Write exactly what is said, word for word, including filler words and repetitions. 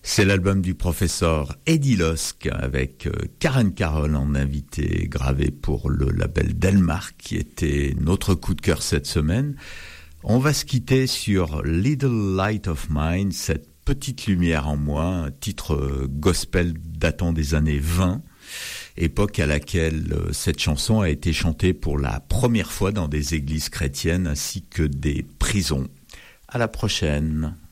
C'est l'album du professeur Eddie Lusk avec Karen Carroll en invité, gravé pour le label Delmark, qui était notre coup de cœur cette semaine. On va se quitter sur Little Light of Mine, cette petite lumière en moi, un titre gospel datant des années vingt, époque à laquelle cette chanson a été chantée pour la première fois dans des églises chrétiennes ainsi que des prisons. À la prochaine.